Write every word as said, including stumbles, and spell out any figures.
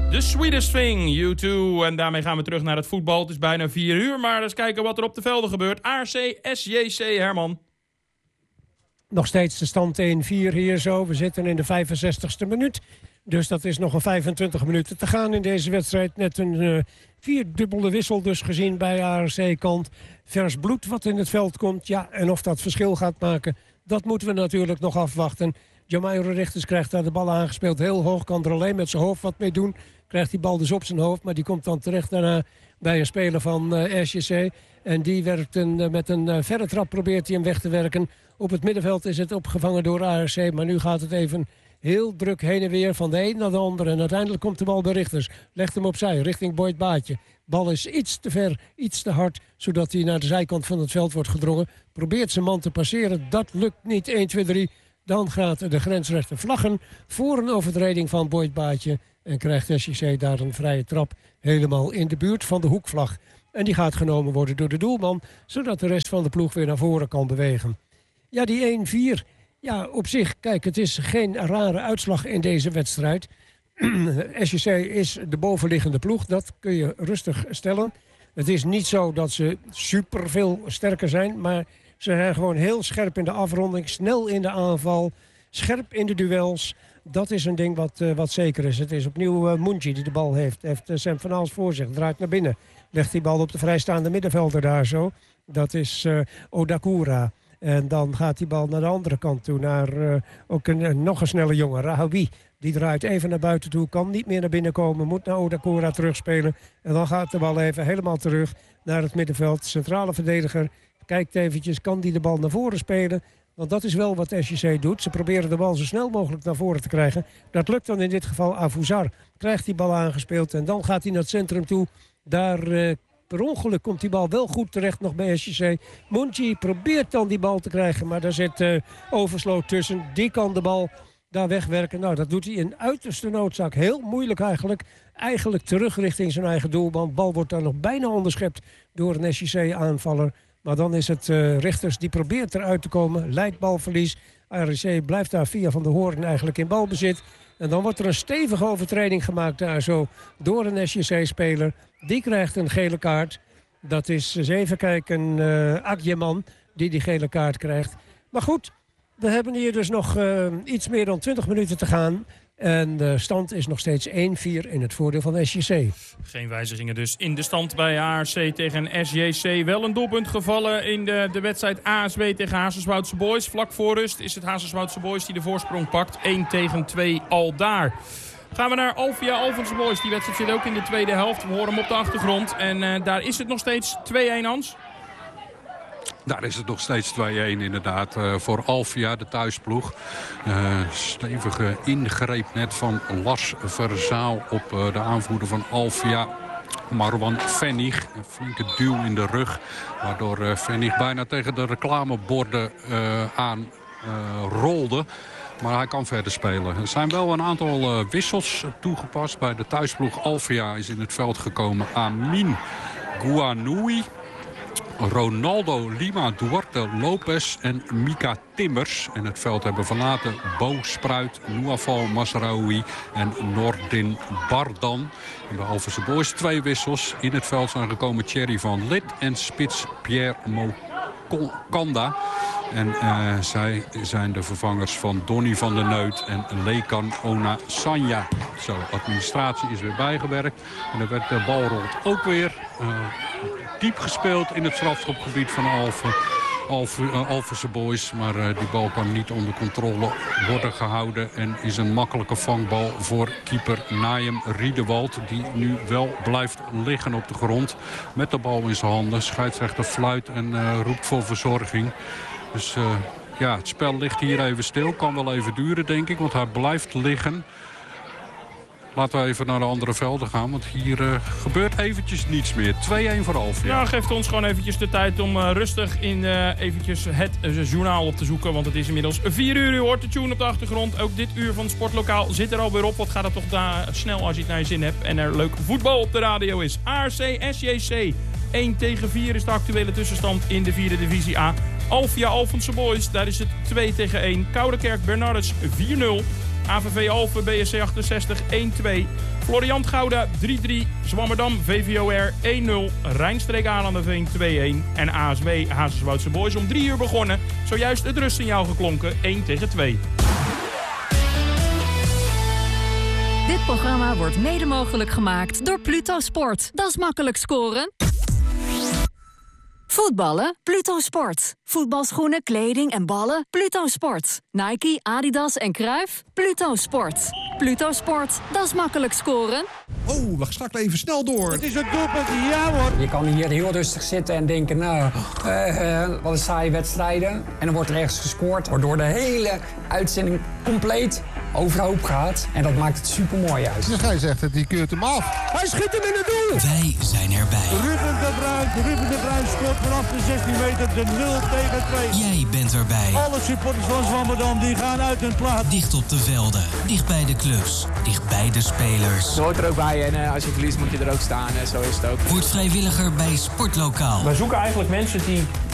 The Sweetest Thing, U twee. En daarmee gaan we terug naar het voetbal. Het is bijna vier uur, maar eens kijken wat er op de velden gebeurt. A R C S J C, Herman. Nog steeds de stand één vier hier zo. We zitten in de vijfenzestigste minuut. Dus dat is nog een vijfentwintig minuten te gaan in deze wedstrijd. Net een uh, vierdubbele wissel dus gezien bij A R C-kant. Vers bloed wat in het veld komt. Ja, en of dat verschil gaat maken, dat moeten we natuurlijk nog afwachten. Jamairo Richters krijgt daar de bal aangespeeld. Heel hoog, kan er alleen met zijn hoofd wat mee doen. Krijgt die bal dus op zijn hoofd. Maar die komt dan terecht daarna bij een speler van uh, S J C. En die werkt een, uh, met een uh, verre trap probeert hij hem weg te werken. Op het middenveld is het opgevangen door A R C. Maar nu gaat het even heel druk heen en weer van de een naar de ander. En uiteindelijk komt de bal bij Richters. Legt hem opzij richting Boyd Baatje. Bal is iets te ver, iets te hard. Zodat hij naar de zijkant van het veld wordt gedrongen. Probeert zijn man te passeren. Dat lukt niet. één, twee, drie. Dan gaat de grensrechter vlaggen voor een overtreding van Boyd Baatje. En krijgt S J C daar een vrije trap helemaal in de buurt van de hoekvlag. En die gaat genomen worden door de doelman. Zodat de rest van de ploeg weer naar voren kan bewegen. Ja, die één vier. Ja, op zich, kijk, het is geen rare uitslag in deze wedstrijd. S J C is de bovenliggende ploeg. Dat kun je rustig stellen. Het is niet zo dat ze super veel sterker zijn. Maar ze zijn gewoon heel scherp in de afronding. Snel in de aanval. Scherp in de duels. Dat is een ding wat, uh, wat zeker is. Het is opnieuw uh, Munji die de bal heeft. Heeft uh, Sam van Aals voor zich. Draait naar binnen. Legt die bal op de vrijstaande middenvelder daar zo. Dat is uh, Odakura. En dan gaat die bal naar de andere kant toe. Naar uh, ook een, een nog een snelle jongen. Rahawi. Die draait even naar buiten toe. Kan niet meer naar binnen komen. Moet naar Odakura terugspelen. En dan gaat de bal even helemaal terug naar het middenveld. Centrale verdediger. Kijkt eventjes. Kan die de bal naar voren spelen? Want dat is wel wat S J C doet. Ze proberen de bal zo snel mogelijk naar voren te krijgen. Dat lukt dan in dit geval Avouzar. Krijgt die bal aangespeeld. En dan gaat hij naar het centrum toe. Daar uh, per ongeluk komt die bal wel goed terecht nog bij S J C. Munji probeert dan die bal te krijgen. Maar daar zit uh, Oversloot tussen. Die kan de bal daar wegwerken. Nou, dat doet hij in uiterste noodzaak. Heel moeilijk eigenlijk. Eigenlijk terug richting zijn eigen doelman. Bal wordt daar nog bijna onderschept door een S J C-aanvaller. Maar dan is het uh, Richters die probeert eruit te komen. Leidt balverlies. A R C blijft daar via Van der Hoorn eigenlijk in balbezit. En dan wordt er een stevige overtreding gemaakt daar zo door een S J C-speler. Die krijgt een gele kaart. Dat is, eens even kijken, uh, Agyeman die die gele kaart krijgt. Maar goed, we hebben hier dus nog uh, iets meer dan twintig minuten te gaan. En de stand is nog steeds één vier in het voordeel van S J C. Geen wijzigingen dus in de stand bij A R C tegen S J C. Wel een doelpunt gevallen in de, de wedstrijd A S W tegen Hazerswoudse Boys. Vlak voor rust is het Hazerswoudse Boys die de voorsprong pakt. één tegen twee al daar. Gaan we naar Alvia Alphense Boys. Die wedstrijd zit ook in de tweede helft. We horen hem op de achtergrond. En uh, daar is het nog steeds twee-een, Hans. Daar is het nog steeds twee-een inderdaad uh, voor Alvia, de thuisploeg. Uh, stevige ingreep net van Lars Verzaal op uh, de aanvoerder van Alvia. Marwan Vennig, een flinke duw in de rug. Waardoor uh, Vennig bijna tegen de reclameborden uh, aan uh, rolde. Maar hij kan verder spelen. Er zijn wel een aantal uh, wissels toegepast. Bij de thuisploeg Alvia is in het veld gekomen Amin Gouanoui, Ronaldo Lima Duarte Lopez en Mika Timmers. En het veld hebben verlaten Bo Spruit, Nouafal Masraoui en Nordin Bardan. En bij Alphense Boys twee wissels. In het veld zijn gekomen Thierry van Lid en spits Pierre Mokanda. En uh, zij zijn de vervangers van Donny van der Neut en Lekan Ona Sanja. Zo, administratie is weer bijgewerkt. En er werd de bal rolt ook weer uh, diep gespeeld in het strafschopgebied van Alphen. Alphense Boys, maar uh, die bal kan niet onder controle worden gehouden. En is een makkelijke vangbal voor keeper Naim Riedewald. Die nu wel blijft liggen op de grond met de bal in zijn handen. Scheidsrechter fluit en uh, roept voor verzorging. Dus uh, ja, het spel ligt hier even stil. Kan wel even duren, denk ik, want hij blijft liggen. Laten we even naar de andere velden gaan, want hier uh, gebeurt eventjes niets meer. twee-een voor Alphen. Ja, geeft ons gewoon eventjes de tijd om uh, rustig in uh, eventjes het uh, journaal op te zoeken. Want het is inmiddels vier uur. U hoort de tune op de achtergrond. Ook dit uur van het Sportlokaal zit er alweer op. Wat gaat het toch daar snel als je het naar je zin hebt. En er leuk voetbal op de radio is. A R C S J C. één tegen vier is de actuele tussenstand in de vierde divisie A. Alvia Alphense Boys, daar is het twee tegen één. Koudekerk Bernardus vier nul. A V V Alphen, B S C achtenzestig, één twee. Floriant Gouda, drie drie. Zwammerdam, V V O R, één nul. Rijnstreek Alanderveen, twee een. En A S W, Hazelswoudse Boys, om drie uur begonnen. Zojuist het rustsignaal geklonken, één tegen twee. Dit programma wordt mede mogelijk gemaakt door Pluto Sport. Dat is makkelijk scoren. Voetballen? Pluto Sport. Voetbalschoenen, kleding en ballen? Pluto Sport. Nike, Adidas en Cruijff? Pluto Sport. Pluto Sport, dat is makkelijk scoren. Oh, we schakelen even snel door. Het is een doelpunt, ja hoor. Je kan hier heel rustig zitten en denken, nou, uh, uh, wat een saaie wedstrijden. En dan wordt er ergens gescoord, waardoor de hele uitzending compleet overhoop gaat. En dat maakt het super mooi uit. Ja, gij zegt het, die keurt hem af. Hij schiet hem in het doel. Wij zijn erbij. Ruben de Bruin, Ruben de Bruin scoort vanaf de zestien meter de nul tegen twee. Jij bent erbij. Alle supporters van Zwammerdam die gaan uit hun plaats. Dicht op de velden, dicht bij de clubs, dicht bij de spelers. Je hoort er ook bij en uh, als je verliest moet je er ook staan. Uh, zo is het ook. Word vrijwilliger bij Sportlokaal. Wij zoeken eigenlijk mensen die